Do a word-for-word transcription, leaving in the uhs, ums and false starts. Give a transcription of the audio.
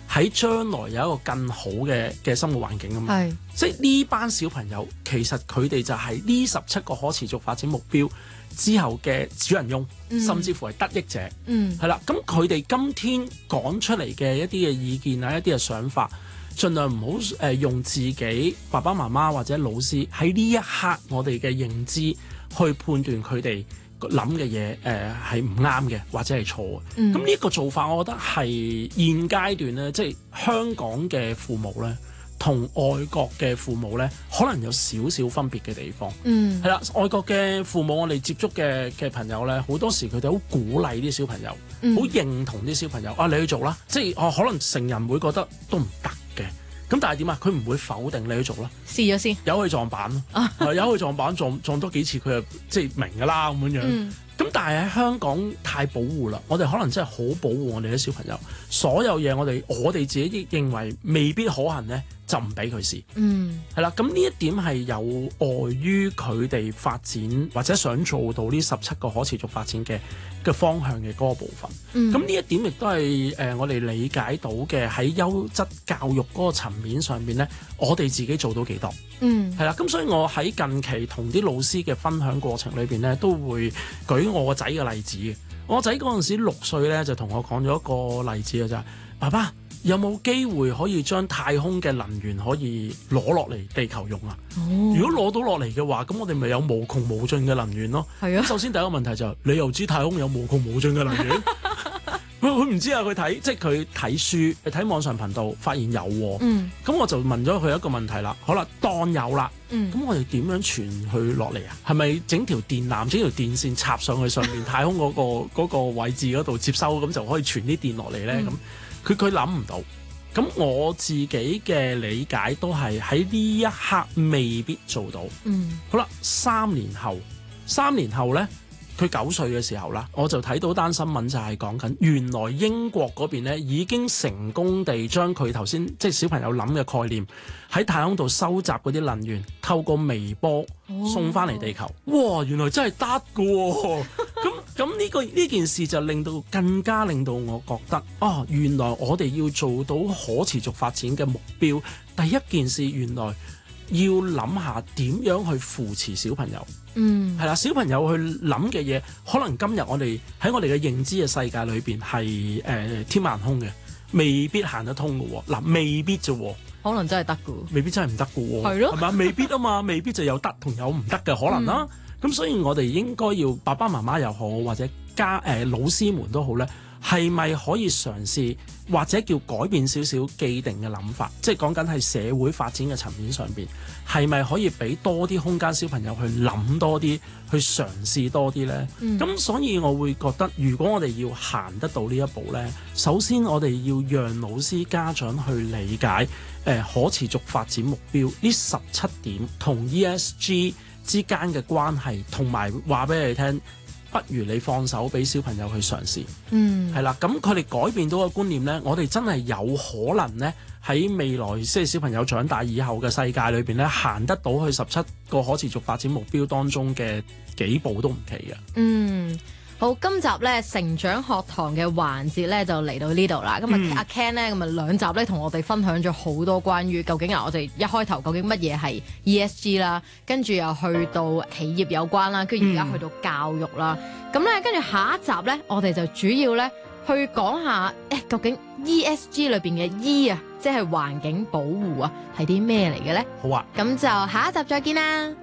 喺將來有一個更好嘅嘅生活環境啊嘛。 係， 即係呢班小朋友其實佢哋就係呢十七個可持續發展目標之後嘅主人翁， 嗯、 甚至乎係得益者。 嗯， 係啦，咁佢哋今天講出嚟嘅一啲嘅意見啊，一啲嘅想法，盡量唔好誒用自己爸爸媽媽或者老師喺呢一刻我哋嘅認知去判斷佢哋諗嘅嘢誒係唔啱嘅或者係錯嘅。咁呢、嗯、個做法，我覺得係現階段咧，即係香港嘅父母咧，同外國嘅父母咧，可能有少少分別嘅地方。嗯，係啦，外國嘅父母，我哋接觸嘅嘅朋友咧，好多時佢哋好鼓勵啲小朋友，好、嗯、認同啲小朋友啊，你去做啦。即係哦，可能成人會覺得都唔得嘅，咁但係點啊？佢唔會否定你去做啦， 試咗先， 由佢撞板咯，由佢撞板撞撞多幾次，佢就即係明㗎啦咁樣樣。嗯咁但係喺香港太保護啦，我哋可能真係好保護我哋啲小朋友，所有嘢我哋我哋自己認為未必可行咧，就唔俾佢試。嗯，係啦，咁呢一點係有礙於佢哋發展或者想做到呢十七個可持續發展嘅嘅方向嘅嗰個部分。咁呢、嗯、一點亦都係誒我哋理解到嘅喺優質教育嗰個層面上邊咧，我哋自己做到幾多？嗯，係啦，咁所以我喺近期同啲老師嘅分享過程裏邊咧，都會舉我個仔嘅例子嘅。我仔嗰陣時六歲咧，就同我講咗一個例子嘅就係：爸爸有冇機會可以將太空嘅能源可以攞落嚟地球用啊？哦、如果攞到落嚟嘅話，咁我哋咪有無窮無盡嘅能源咯。係啊。首先第一個問題就係、是、你又知太空有無窮無盡嘅能源？佢佢唔知啊！佢睇即係佢睇書，睇網上頻道發現有喎、啊。嗯。咁我就問咗佢一個問題啦。好啦，當有啦。嗯。咁我哋點樣傳去落嚟啊？係咪整條電纜、整條電線插上去上面太空嗰、嗰個嗰個位置嗰度接收，咁就可以傳啲電落嚟咧？咁佢佢諗唔到。咁我自己嘅理解都係喺呢一刻未必做到。嗯。好啦，三年後，三年後咧。佢九歲嘅時候啦，我就睇到單新聞就係講緊，原來英國嗰邊咧已經成功地將佢頭先即係小朋友諗嘅概念喺太空度收集嗰啲能源，透過微波送翻嚟地球。哦、哇！原來真係得㗎喎！咁咁呢個呢件事就令到更加令到我覺得，哦，原來我哋要做到可持續發展嘅目標，第一件事原來要諗下點樣去扶持小朋友。嗯，係啦，小朋友去諗嘅嘢，可能今日我哋喺我哋嘅認知嘅世界裏邊係誒天馬行空嘅，未必行得通嘅喎。嗱，未必啫喎， 可能真係得嘅， 未必真係唔得嘅喎。係咯，係嘛？未必啊嘛，未必就有得同有唔得嘅可能啦。咁、嗯、所以我哋應該要爸爸媽媽又好，或者家誒、呃、老師們都好咧，係咪可以嘗試或者叫改變少少既定嘅諗法？即係講緊係社會發展嘅層面上邊，係咪可以俾多啲空間小朋友去諗多啲，去嘗試多啲呢？咁、嗯、所以我會覺得，如果我哋要行得到呢一步呢，首先我哋要讓老師家長去理解誒、呃、可持續發展目標呢十七點同 E S G 之間嘅關係，同埋話俾你聽。不如你放手俾小朋友去嘗試，嗯，係啦，咁佢哋改變到嘅觀念呢，我哋真係有可能呢，喺未來即係小朋友長大以後嘅世界裏邊呢，行得到去十七個可持續發展目標當中嘅幾步都唔奇嘅。嗯。好，今集咧成長學堂嘅環節咧就嚟到呢度啦。咁啊，阿 Ken 咧咁啊兩集咧同我哋分享咗好多關於究竟啊，我哋一開頭究竟乜嘢係 E S G 啦，跟住又去到企業有關啦，跟住而家去到教育啦。咁咧跟住下一集咧，我哋就主要咧去講下誒究竟 E S G 裏邊嘅 E 啊，即係環境保護啊，係啲咩嚟嘅咧？好啊，咁就下一集再見啦。